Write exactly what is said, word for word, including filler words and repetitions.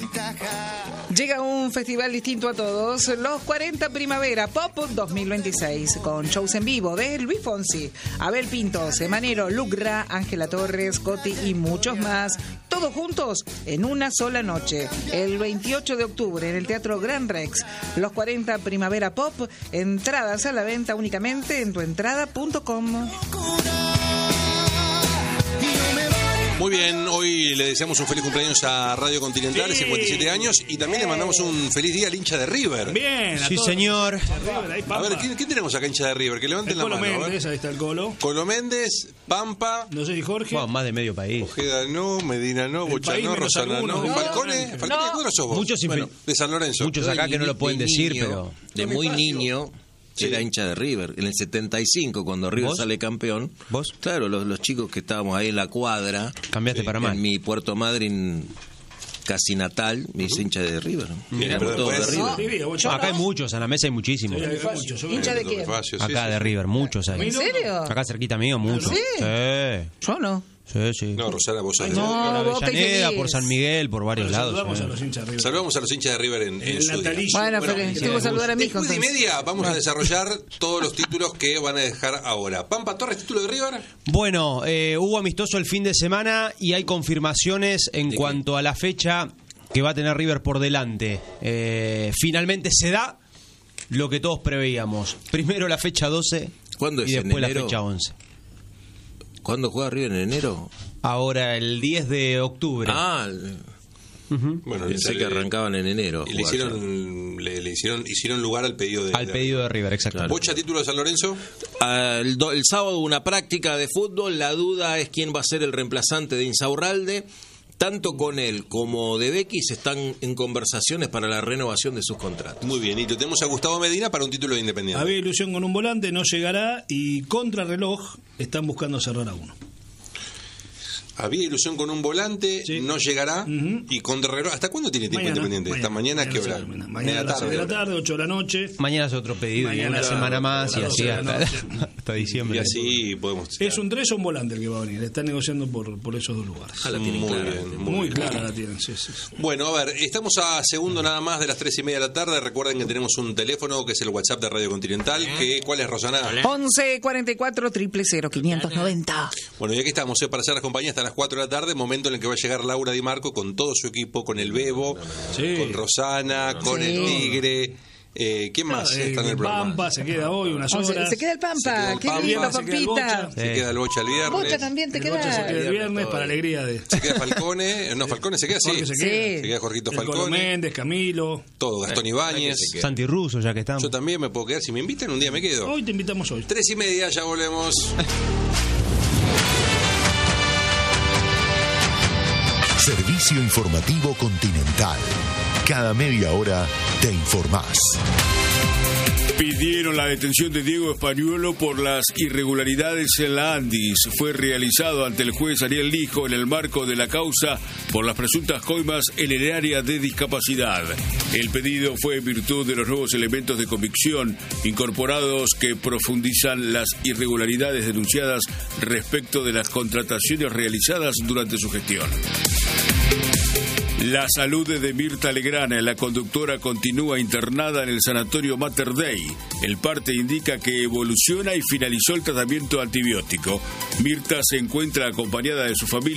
Llega un festival distinto a todos, los cuarenta Primavera Pop dos mil veintiséis, con shows en vivo de Luis Fonsi, Abel Pintos, Semanero, Lucra, Ángela Torres, Coti y muchos más, todos juntos en una sola noche, el veintiocho de octubre en el Teatro Gran Rex. Los cuarenta Primavera Pop, entradas a la venta únicamente en tuentrada punto com. Muy bien, hoy le deseamos un feliz cumpleaños a Radio Continental, sí. cincuenta y siete años, y también le mandamos un feliz día al hincha de River. Bien, sí señor. A ver, ¿quién, ¿quién tenemos acá hincha de River? Que levanten el la Colo mano. Méndez, ahí está el Colo. Colo Méndez, Pampa. No sé si Jorge. Bueno, más de medio país. Ojeda no, Medina no, Bocha no, Rosana no. no. Falcone, Falcone, No. ¿de cuándo sos vos? Muchos bueno, de San Lorenzo. Muchos acá que no lo pueden de decir, niño, pero... De muy niño... Sí. Era hincha de River. En el setenta y cinco, cuando River ¿Vos? sale campeón. ¿Vos? Claro, los, los chicos que estábamos ahí en la cuadra. Cambiaste eh, para mal. En mi Puerto Madryn casi natal, me hice hincha de River. Bien, Éramos pero todos de después- River. Sí, vivía, vos, No, acá yo hay muchos, en la mesa hay muchísimos. no. Hay muchos, yo- ¿Hincha de Don quién? Bonifacio, sí, Acá sí. de River, muchos hay. ¿En serio? Acá cerquita mío, muchos. ¿Sí? Sí, Yo no. sí, sí. No, Rosana, vos sos de No, Por Boca y Avellaneda, Feliz. por San Miguel, por varios Bueno, lados. saludamos sí. a los hinchas de River. Saludamos a los hinchas de River en, en El su día. natalicio. Bueno, Bueno, pero sí, tengo que saludar a mi hijo. Después de entonces. media vamos a desarrollar todos los títulos que van a dejar ahora. Pampa Torres, título de River. Bueno, eh, hubo amistoso el fin de semana y hay confirmaciones en cuanto a la fecha que va a tener River por delante. Eh, finalmente se da lo que todos preveíamos. Primero la fecha doce ¿Cuándo es? y ¿En después la enero? fecha once. ¿Cuándo juega River? ¿En enero? Ahora el diez de octubre. Ah, Ujú. Bueno, pensé le- que arrancaban en enero. y le jugar ya. hicieron, le, le hicieron, hicieron lugar al pedido de. Al pedido de River, exacto. Claro. Bocha, título de San Lorenzo. Ah, el, do- el sábado una práctica de fútbol, la duda es quién va a ser el reemplazante de Insaurralde. Tanto con él como de Bequis están en conversaciones para la renovación de sus contratos. Muy bien, y lo tenemos a Gustavo Medina para un título de Independiente. Había ilusión con un volante, no llegará y contra reloj están buscando cerrar a uno. Había ilusión con un volante, Sí. no llegará. Ujú. Y con reloj. ¿Hasta cuándo tiene tiempo Independiente? ¿Esta mañana, qué se hora? termina. Media Mañana a las seis de la tarde. tarde, ocho de la noche. Mañana es otro pedido y Mañana una la- semana más y a las así doce de la hasta, noche. hasta diciembre. Y así podemos. Es un tres o un volante el que va a venir. Están negociando por, por esos dos lugares. Ah, la tienen Muy clara. bien, Muy, muy bien. clara la tienen, sí, sí. sí. Bueno, a ver, estamos a segundo nada más de las tres y media de la tarde. Recuerden que tenemos un teléfono que es el WhatsApp de Radio Continental. Que, ¿cuál es, Rosana? once cuarenta y cuatro cero cero cero quinientos noventa. Bueno, y aquí estamos, eh, para hacer las compañías hasta las cuatro de la tarde, momento en el que va a llegar Laura Di Marco con todo su equipo, con el Bebo, Sí. con Rosana, con Sí. el Tigre. Eh, ¿Quién más Eh, está en el programa? Pampa se queda hoy unas Oh, se, horas. se queda el Se queda Pampa, el qué Pampa, lindo, se queda el Pampita. Bocha. Se queda el Bocha el viernes. Bocha también te El Bocha se queda queda. el viernes para alegría de. Se queda Falcone. No, Falcone se queda, sí. Jorge se Sí. queda. Se queda Jorgito El Colo Falcone. Méndez, Camilo. Todo, Gastón Ibáñez. Santi Russo, ya que estamos. Yo también me puedo quedar. Si me invitan, un día me quedo. Hoy te invitamos hoy. Tres y media, ya volvemos. Servicio informativo Continental. Cada media hora te informás. Pidieron la detención de Diego Españuelo por las irregularidades en la Andis. Fue realizado ante el juez Ariel Lijo en el marco de la causa por las presuntas coimas en el área de discapacidad. El pedido fue en virtud de los nuevos elementos de convicción incorporados que profundizan las irregularidades denunciadas respecto de las contrataciones realizadas durante su gestión. La salud de Mirta Legrana, la conductora, continúa internada en el sanatorio Mater Dei. El parte indica que evoluciona y finalizó el tratamiento antibiótico. Mirta se encuentra acompañada de su familia